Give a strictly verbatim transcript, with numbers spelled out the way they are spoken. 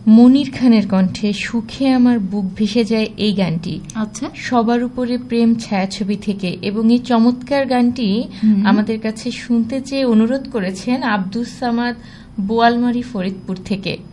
মনির খানের কণ্ঠে সুখে আমার বুক ভেসে যায় এই গানটি। আচ্ছা, সবার উপরে প্রেম ছায়াছবি থেকে। এবং এই চমৎকার গানটি আমাদের কাছে শুনতে চেয়ে অনুরোধ করেছেন আব্দুস সামাদ বোয়ালমারী ফরিদপুর থেকে।